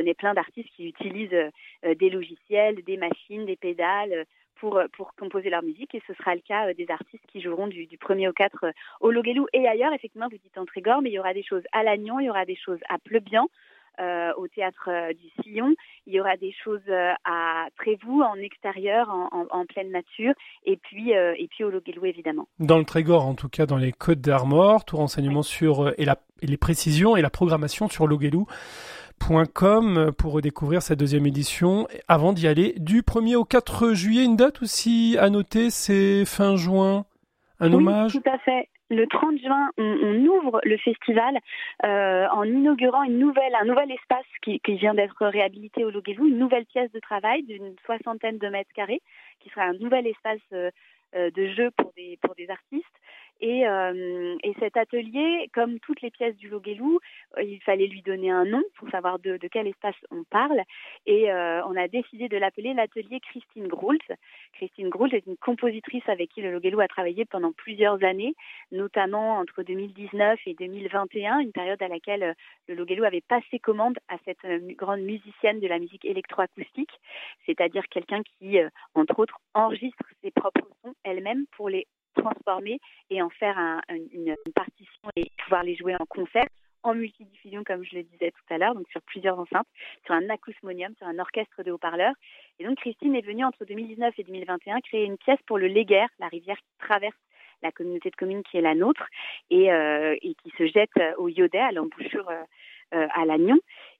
connais plein d'artistes qui utilisent des logiciels, des machines, des pédales pour composer leur musique, et ce sera le cas des artistes qui joueront du 1er au 4 au Loguelou et ailleurs. Effectivement, vous dites en Trégor, mais il y aura des choses à Lannion, il y aura des choses à Pleubian, au théâtre du Sillon, il y aura des choses à Trévoux, en extérieur, en pleine nature, et puis au Loguelou évidemment. Dans le Trégor, en tout cas dans les Côtes d'Armor, tout renseignement sur et les précisions et la programmation sur loguelou.com pour redécouvrir cette deuxième édition avant d'y aller du 1er au 4 juillet. Une date aussi à noter, c'est fin juin, un hommage. Oui, tout à fait. Le 30 juin, on ouvre le festival en inaugurant un nouvel espace qui vient d'être réhabilité au Loguelou, une nouvelle pièce de travail d'une 60aine de mètres carrés, qui sera un nouvel espace de jeu pour des artistes. Et cet atelier, comme toutes les pièces du Loguelou, il fallait lui donner un nom pour savoir de quel espace on parle. Et on a décidé de l'appeler l'atelier Christine Groult. Christine Groult est une compositrice avec qui le Loguelou a travaillé pendant plusieurs années, notamment entre 2019 et 2021, une période à laquelle le Loguelou avait passé commande à cette grande musicienne de la musique électroacoustique, c'est-à-dire quelqu'un qui, entre autres, enregistre ses propres sons elle-même pour les transformer et en faire une partition et pouvoir les jouer en concert, en multidiffusion comme je le disais tout à l'heure, donc sur plusieurs enceintes, sur un acousmonium, sur un orchestre de haut-parleurs. Et donc Christine est venue entre 2019 et 2021 créer une pièce pour le Léguerre, la rivière qui traverse la communauté de communes qui est la nôtre et qui se jette au Yodet, à l'embouchure à Lannion.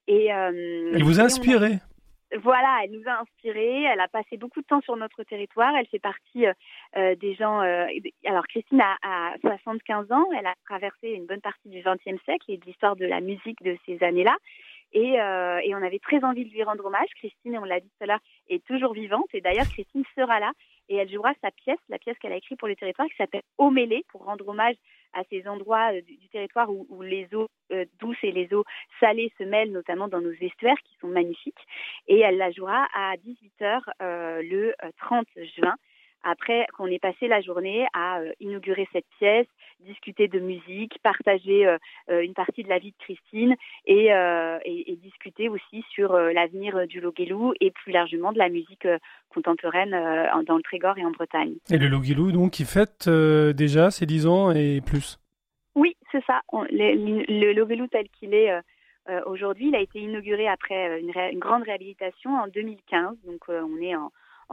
Elle vous a inspiré? Voilà, elle nous a inspirés. Elle a passé beaucoup de temps sur notre territoire. Elle fait partie des gens. Alors Christine a 75 ans. Elle a traversé une bonne partie du XXe siècle et de l'histoire de la musique de ces années-là. Et on avait très envie de lui rendre hommage. Christine, on l'a dit tout à l'heure, est toujours vivante. Et d'ailleurs, Christine sera là et elle jouera sa pièce, la pièce qu'elle a écrite pour le territoire, qui s'appelle Eau mêlée, pour rendre hommage à ces endroits du territoire où les eaux douces et les eaux salées se mêlent, notamment dans nos estuaires qui sont magnifiques. Et elle la jouera à 18h le 30 juin. Après qu'on ait passé la journée à inaugurer cette pièce, discuter de musique, partager une partie de la vie de Christine et discuter aussi sur l'avenir du Loguelou et plus largement de la musique contemporaine dans le Trégor et en Bretagne. Et le Loguelou, donc, qui fête déjà ses 10 ans et plus. Oui, c'est ça. Le Loguelou tel qu'il est aujourd'hui, il a été inauguré après une grande réhabilitation en 2015. Donc, on est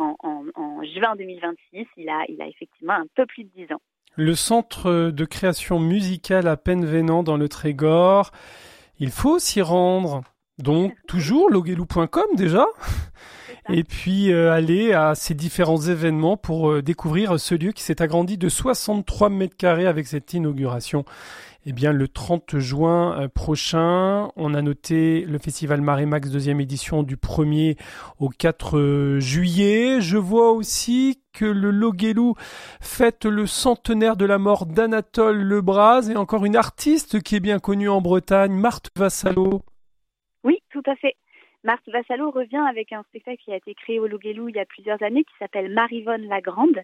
en juin 2026, il a effectivement un peu plus de 10 ans. Le centre de création musicale à Penvenant dans le Trégor, il faut s'y rendre. Donc, toujours loguelou.com déjà. Et puis aller à ces différents événements pour découvrir ce lieu qui s'est agrandi de 63 mètres carrés avec cette inauguration. Eh bien, le 30 juin prochain, on a noté le festival Marémax 2e édition du 1er au 4 juillet. Je vois aussi que le Loguelou fête le centenaire de la mort d'Anatole Lebras et encore une artiste qui est bien connue en Bretagne, Marthe Vassallo. Oui, tout à fait. Marthe Vassallo revient avec un spectacle qui a été créé au Loguelou il y a plusieurs années qui s'appelle Marivonne la Grande.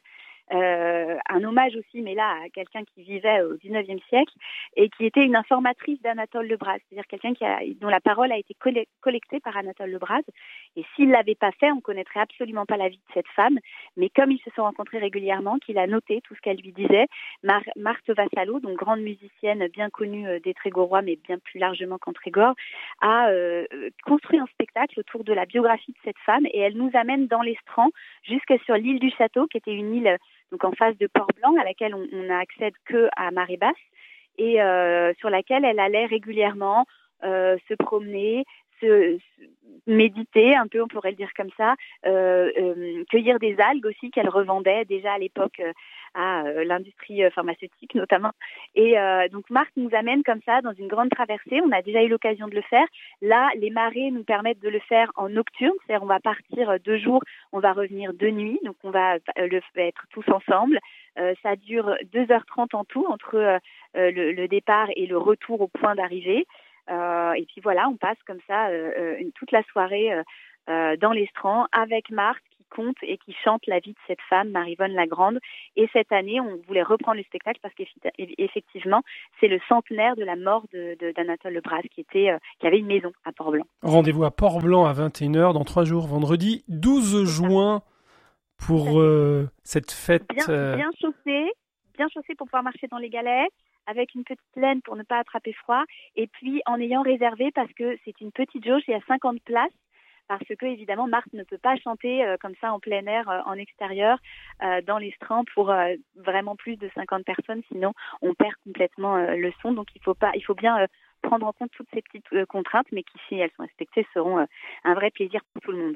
Un hommage aussi, mais là, à quelqu'un qui vivait au XIXe siècle et qui était une informatrice d'Anatole Lebras, c'est-à-dire quelqu'un dont la parole a été collectée par Anatole Lebras. Et s'il l'avait pas fait, on connaîtrait absolument pas la vie de cette femme. Mais comme ils se sont rencontrés régulièrement, qu'il a noté tout ce qu'elle lui disait, Marthe Vassallo, donc grande musicienne bien connue des Trégorois, mais bien plus largement qu'en Trégor, a construit un spectacle autour de la biographie de cette femme et elle nous amène dans l'Estran jusque sur l'île du Château, qui était une île donc en face de Port-Blanc, à laquelle on n'accède que à marée basse et sur laquelle elle allait régulièrement se promener, se méditer un peu, on pourrait le dire comme ça, cueillir des algues aussi qu'elle revendait déjà à l'époque à l'industrie pharmaceutique notamment. Et donc Marthe nous amène comme ça dans une grande traversée. On a déjà eu l'occasion de le faire. Là, les marées nous permettent de le faire en nocturne, c'est-à-dire on va partir 2 jours, on va revenir 2 nuits, donc on va être tous ensemble. Ça dure 2h30 en tout entre le départ et le retour au point d'arrivée. Et puis voilà, on passe comme ça toute la soirée dans l'Estran avec Marthe qui conte et qui chante la vie de cette femme, Marie-Vonne Lagrande. Et cette année, on voulait reprendre le spectacle parce qu'effectivement, c'est le centenaire de la mort d'Anatole Lebras qui avait une maison à Port-Blanc. Rendez-vous à Port-Blanc à 21h dans 3 jours, vendredi 12 juin pour cette fête. Bien chaussé pour pouvoir marcher dans les galets, avec une petite laine pour ne pas attraper froid, et puis en ayant réservé parce que c'est une petite jauge, il y a 50 places, parce que évidemment Marthe ne peut pas chanter comme ça en plein air, en extérieur, dans l'estran pour vraiment plus de 50 personnes, sinon on perd complètement le son. Donc il faut bien prendre en compte toutes ces petites contraintes, mais qui, si elles sont respectées, seront un vrai plaisir pour tout le monde.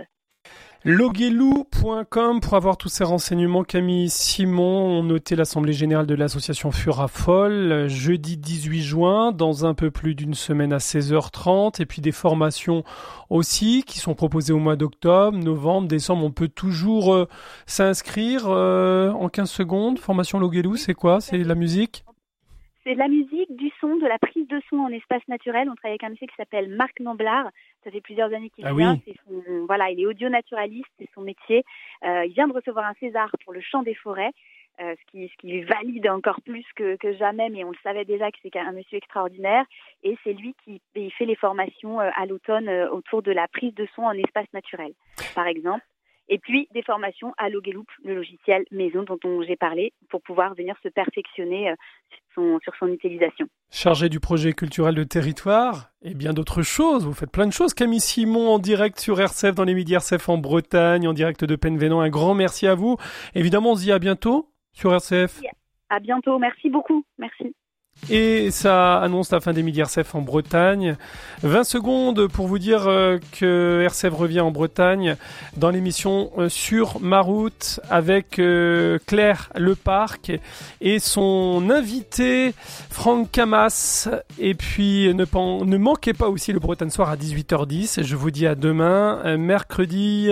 Loguelou.com pour avoir tous ces renseignements. Camille Simon ont noté l'Assemblée Générale de l'association Furafol jeudi 18 juin dans un peu plus d'une semaine à 16h30 et puis des formations aussi qui sont proposées au mois d'octobre, novembre, décembre. On peut toujours s'inscrire en 15 secondes. Formation Loguelou, c'est quoi? C'est la musique? C'est de la musique, du son, de la prise de son en espace naturel. On travaille avec un monsieur qui s'appelle Marc Namblard. Ça fait plusieurs années qu'il vient. Oui. Il est audio-naturaliste, c'est son métier. Il vient de recevoir un César pour le chant des forêts, ce qui valide encore plus que jamais, mais on le savait déjà que c'est un monsieur extraordinaire. Et c'est lui qui fait les formations à l'automne autour de la prise de son en espace naturel, par exemple. Et puis des formations à Logueloup, le logiciel maison dont j'ai parlé, pour pouvoir venir se perfectionner sur son utilisation. Chargé du projet culturel de territoire et bien d'autres choses. Vous faites plein de choses. Camille Simon en direct sur RCF dans les midis RCF en Bretagne, en direct de Penvenant. Un grand merci à vous. Évidemment, on se dit à bientôt sur RCF. À bientôt. Merci beaucoup. Merci. Et ça annonce la fin des midis RCF en Bretagne. 20 secondes pour vous dire que RCF revient en Bretagne dans l'émission Sur ma route avec Claire Leparc et son invité Franck Camas. Et puis ne manquez pas aussi le Bretagne Soir à 18h10. Je vous dis à demain, mercredi.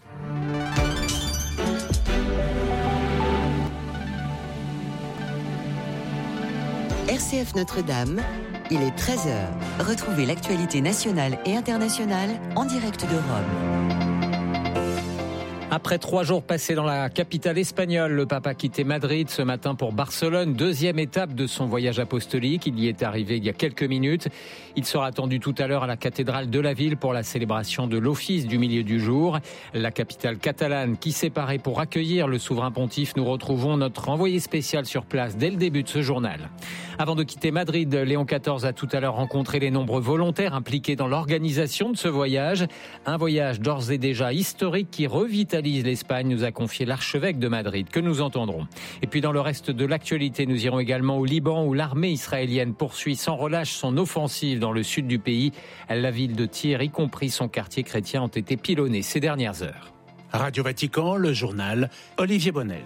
RCF Notre-Dame, il est 13h. Retrouvez l'actualité nationale et internationale en direct de Rome. Après 3 jours passés dans la capitale espagnole, le pape a quitté Madrid ce matin pour Barcelone, deuxième étape de son voyage apostolique. Il y est arrivé il y a quelques minutes. Il sera attendu tout à l'heure à la cathédrale de la ville pour la célébration de l'office du milieu du jour. La capitale catalane qui s'est parée pour accueillir le souverain pontife. Nous retrouvons notre envoyé spécial sur place dès le début de ce journal. Avant de quitter Madrid, Léon XIV a tout à l'heure rencontré les nombreux volontaires impliqués dans l'organisation de ce voyage. Un voyage d'ores et déjà historique qui revitalise l'Espagne, nous a confié l'archevêque de Madrid, que nous entendrons. Et puis dans le reste de l'actualité, nous irons également au Liban où l'armée israélienne poursuit sans relâche son offensive dans le sud du pays. La ville de Tyr, y compris son quartier chrétien, ont été pilonnés ces dernières heures. Radio Vatican, le journal, Olivier Bonnel.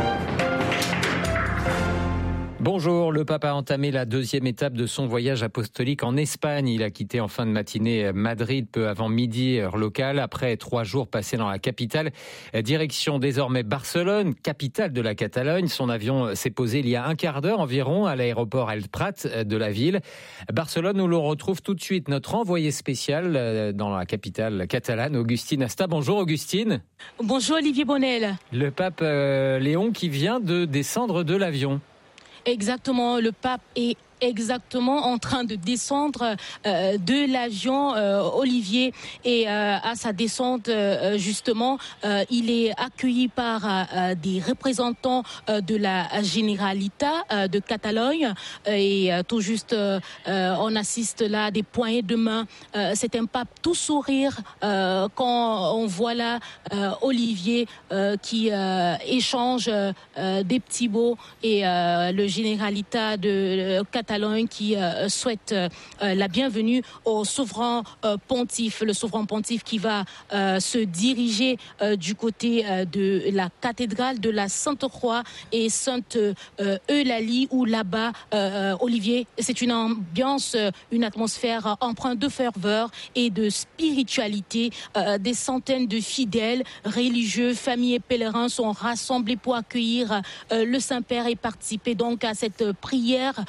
Bonjour, le pape a entamé la deuxième étape de son voyage apostolique en Espagne. Il a quitté en fin de matinée Madrid peu avant midi, heure locale. Après 3 jours passés dans la capitale, direction désormais Barcelone, capitale de la Catalogne. Son avion s'est posé il y a un quart d'heure environ à l'aéroport El Prat de la ville. Barcelone où l'on retrouve tout de suite notre envoyé spécial dans la capitale catalane, Augustine Asta. Bonjour Augustine. Bonjour Olivier Bonnel. Le pape Léon qui vient de descendre de l'avion. Exactement, le pape est exactement en train de descendre de l'avion, Olivier, et à sa descente justement il est accueilli par des représentants de la Generalitat de Catalogne et tout juste on assiste là à des poignées de main. C'est un pape tout sourire quand on voit là Olivier qui échange des petits mots et le Generalitat de Catalogne qui souhaite la bienvenue au souverain pontife. Le souverain pontife qui va se diriger du côté de la cathédrale de la Sainte-Croix et Sainte-Eulalie où là-bas, Olivier, c'est une ambiance, une atmosphère empreinte de ferveur et de spiritualité. Des centaines de fidèles, religieux, familles et pèlerins sont rassemblés pour accueillir le Saint-Père et participer donc à cette prière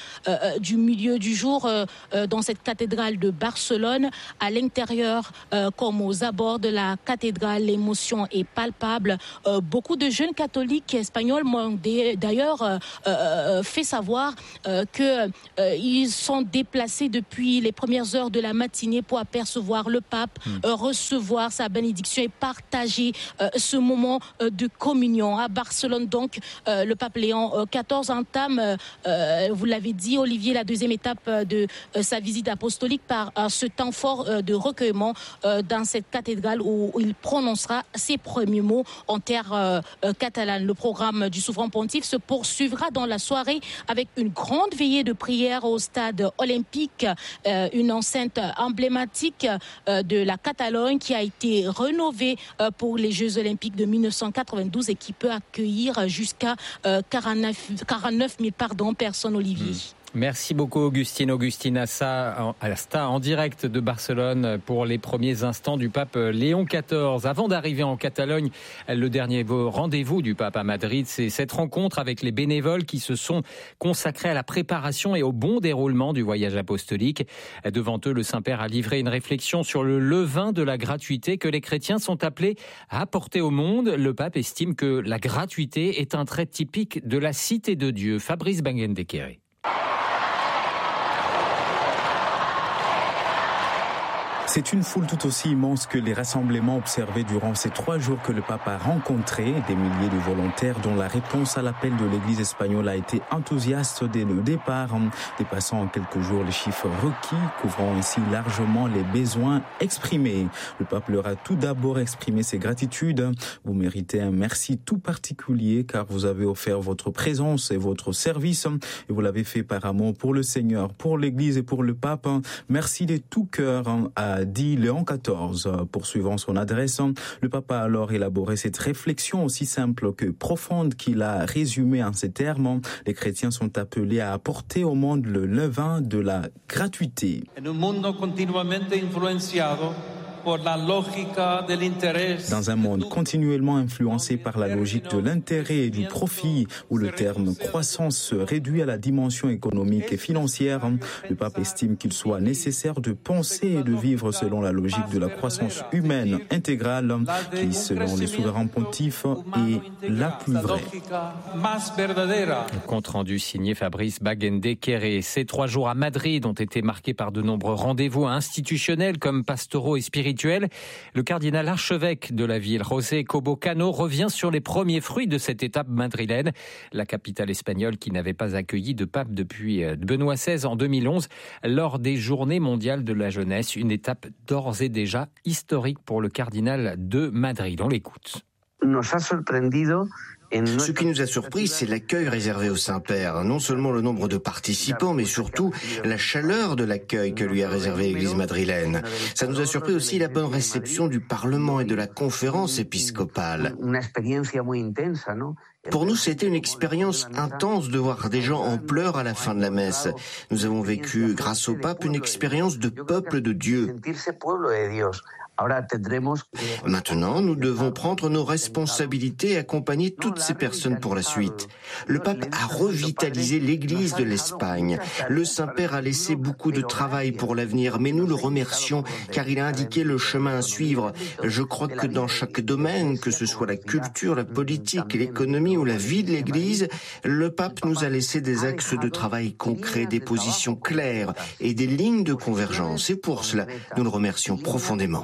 du milieu du jour dans cette cathédrale de Barcelone. À l'intérieur, comme aux abords de la cathédrale, l'émotion est palpable. Beaucoup de jeunes catholiques espagnols m'ont d'ailleurs fait savoir qu'ils sont déplacés depuis les premières heures de la matinée pour apercevoir le pape, recevoir sa bénédiction et partager ce moment de communion. À Barcelone, donc, le pape Léon XIV entame, vous l'avez dit, Olivier, la deuxième étape de sa visite apostolique par ce temps fort de recueillement dans cette cathédrale où il prononcera ses premiers mots en terre catalane. Le programme du souverain pontife se poursuivra dans la soirée avec une grande veillée de prière au stade olympique, une enceinte emblématique de la Catalogne qui a été rénovée pour les Jeux olympiques de 1992 et qui peut accueillir jusqu'à 49 000 personnes, Olivier. Merci beaucoup Augustine Asta en direct de Barcelone pour les premiers instants du pape Léon XIV. Avant d'arriver en Catalogne, le dernier rendez-vous du pape à Madrid, c'est cette rencontre avec les bénévoles qui se sont consacrés à la préparation et au bon déroulement du voyage apostolique. Devant eux, le Saint-Père a livré une réflexion sur le levain de la gratuité que les chrétiens sont appelés à apporter au monde. Le pape estime que la gratuité est un trait typique de la cité de Dieu. Fabrice Bangendekere. C'est une foule tout aussi immense que les rassemblements observés durant ces 3 jours que le pape a rencontrés. Des milliers de volontaires dont la réponse à l'appel de l'Église espagnole a été enthousiaste dès le départ, dépassant en quelques jours les chiffres requis, couvrant ainsi largement les besoins exprimés. Le pape leur a tout d'abord exprimé ses gratitudes. Vous méritez un merci tout particulier car vous avez offert votre présence et votre service et vous l'avez fait par amour pour le Seigneur, pour l'Église et pour le pape. Merci de tout cœur, a dit Léon XIV. Poursuivant son adresse, le pape a alors élaboré cette réflexion aussi simple que profonde qu'il a résumée en ces termes. Les chrétiens sont appelés à apporter au monde le levain de la gratuité. Dans un monde continuellement influencé par la logique de l'intérêt et du profit, où le terme croissance se réduit à la dimension économique et financière, le pape estime qu'il soit nécessaire de penser et de vivre selon la logique de la croissance humaine intégrale, qui, selon les souverains pontifes, est la plus vraie. Compte rendu signé Fabrice Bangendekere. Ces 3 jours à Madrid ont été marqués par de nombreux rendez-vous institutionnels comme pastoraux et spirituels. Le cardinal archevêque de la ville, José Cobo Cano, revient sur les premiers fruits de cette étape madrilène. La capitale espagnole qui n'avait pas accueilli de pape depuis Benoît XVI en 2011 lors des Journées mondiales de la jeunesse. Une étape d'ores et déjà historique pour le cardinal de Madrid. On l'écoute. Ce qui nous a surpris, c'est l'accueil réservé au Saint-Père. Non seulement le nombre de participants, mais surtout la chaleur de l'accueil que lui a réservé l'Église madrilène. Ça nous a surpris aussi la bonne réception du Parlement et de la conférence épiscopale. Pour nous, c'était une expérience intense de voir des gens en pleurs à la fin de la messe. Nous avons vécu, grâce au pape, une expérience de peuple de Dieu. Maintenant, nous devons prendre nos responsabilités et accompagner toutes ces personnes pour la suite. Le pape a revitalisé l'Église de l'Espagne. Le Saint-Père a laissé beaucoup de travail pour l'avenir, mais nous le remercions car il a indiqué le chemin à suivre. Je crois que dans chaque domaine, que ce soit la culture, la politique, l'économie ou la vie de l'Église, le pape nous a laissé des axes de travail concrets, des positions claires et des lignes de convergence. Et pour cela, nous le remercions profondément.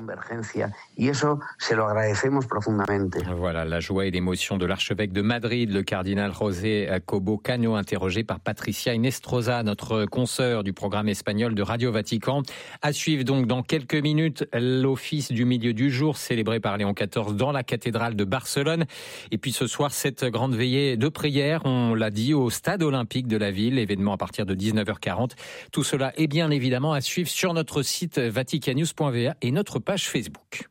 Voilà la joie et l'émotion de l'archevêque de Madrid, le cardinal José Cobo Cano, interrogé par Patricia Inestrosa, notre consoeur du programme espagnol de Radio Vatican. À suivre donc dans quelques minutes l'office du milieu du jour célébré par Léon XIV dans la cathédrale de Barcelone. Et puis ce soir, cette grande veillée de prière, on l'a dit, au stade olympique de la ville, événement à partir de 19h40. Tout cela est bien évidemment à suivre sur notre site vaticannews.va et notre page Facebook.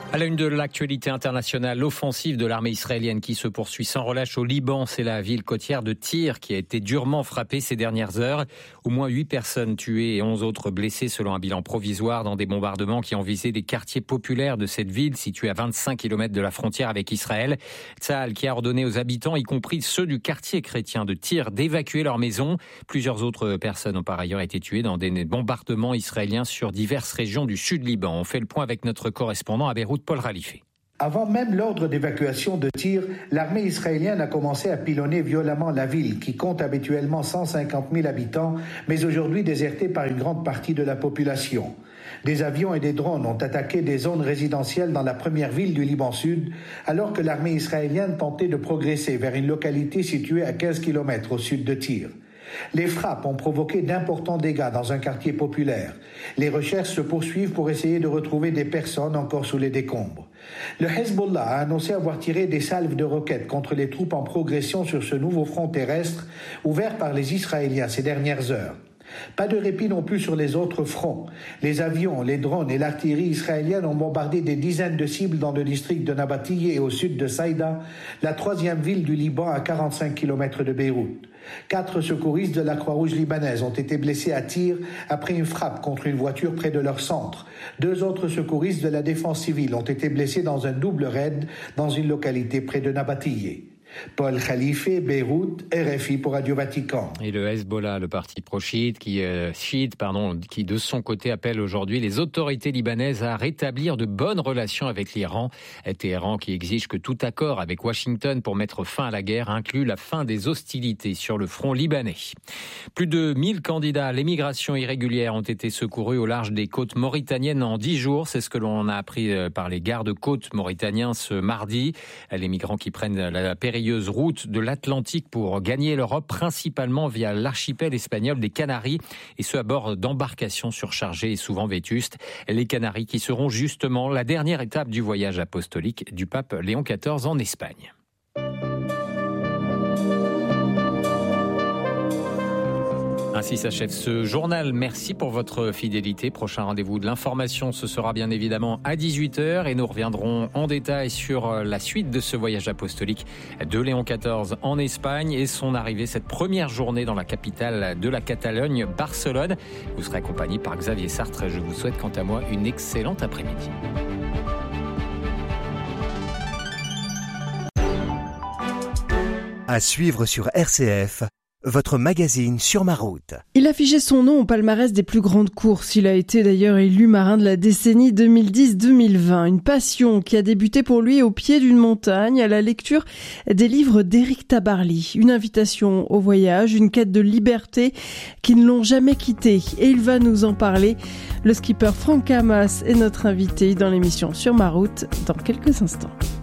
À la une de l'actualité internationale, l'offensive de l'armée israélienne qui se poursuit sans relâche au Liban. C'est la ville côtière de Tyr qui a été durement frappée ces dernières heures. Au moins 8 personnes tuées et 11 autres blessées selon un bilan provisoire dans des bombardements qui ont visé des quartiers populaires de cette ville située à 25 km de la frontière avec Israël. Tsahal qui a ordonné aux habitants, y compris ceux du quartier chrétien de Tyr, d'évacuer leur maison. Plusieurs autres personnes ont par ailleurs été tuées dans des bombardements israéliens sur diverses régions du sud Liban. On fait le point avec notre correspondant à Beyrouth, Paul Ralifé. Avant même l'ordre d'évacuation de Tyr, l'armée israélienne a commencé à pilonner violemment la ville, qui compte habituellement 150 000 habitants, mais aujourd'hui désertée par une grande partie de la population. Des avions et des drones ont attaqué des zones résidentielles dans la première ville du Liban Sud, alors que l'armée israélienne tentait de progresser vers une localité située à 15 km au sud de Tyr. Les frappes ont provoqué d'importants dégâts dans un quartier populaire. Les recherches se poursuivent pour essayer de retrouver des personnes encore sous les décombres. Le Hezbollah a annoncé avoir tiré des salves de roquettes contre les troupes en progression sur ce nouveau front terrestre ouvert par les Israéliens ces dernières heures. Pas de répit non plus sur les autres fronts. Les avions, les drones et l'artillerie israélienne ont bombardé des dizaines de cibles dans le district de Nabatiyeh et au sud de Saïda, la troisième ville du Liban à 45 km de Beyrouth. 4 secouristes de la Croix-Rouge libanaise ont été blessés à Tyr après une frappe contre une voiture près de leur centre. 2 autres secouristes de la défense civile ont été blessés dans un double raid dans une localité près de Nabatiyeh. Paul Khalife, Beyrouth, RFI pour Radio Vatican. Et le Hezbollah, le parti pro-chiite, qui de son côté appelle aujourd'hui les autorités libanaises à rétablir de bonnes relations avec l'Iran. Téhéran qui exige que tout accord avec Washington pour mettre fin à la guerre inclut la fin des hostilités sur le front libanais. Plus de 1000 candidats à l'émigration irrégulière ont été secourus au large des côtes mauritaniennes en 10 jours. C'est ce que l'on a appris par les gardes-côtes mauritaniens ce mardi. Les migrants qui prennent la périlleuse route de l'Atlantique pour gagner l'Europe, principalement via l'archipel espagnol des Canaries, et ce à bord d'embarcations surchargées et souvent vétustes. Les Canaries qui seront justement la dernière étape du voyage apostolique du pape Léon XIV en Espagne. Ainsi s'achève ce journal. Merci pour votre fidélité. Prochain rendez-vous de l'information, ce sera bien évidemment à 18h et nous reviendrons en détail sur la suite de ce voyage apostolique de Léon XIV en Espagne et son arrivée cette première journée dans la capitale de la Catalogne, Barcelone. Vous serez accompagné par Xavier Sartre. Je vous souhaite quant à moi une excellente après-midi. À suivre sur RCF. Votre magazine sur ma route. Il affichait son nom au palmarès des plus grandes courses. Il a été d'ailleurs élu marin de la décennie 2010-2020. Une passion qui a débuté pour lui au pied d'une montagne à la lecture des livres d'Éric Tabarly. Une invitation au voyage, une quête de liberté qui ne l'ont jamais quitté. Et il va nous en parler. Le skipper Franck Hamas est notre invité dans l'émission Sur ma route dans quelques instants.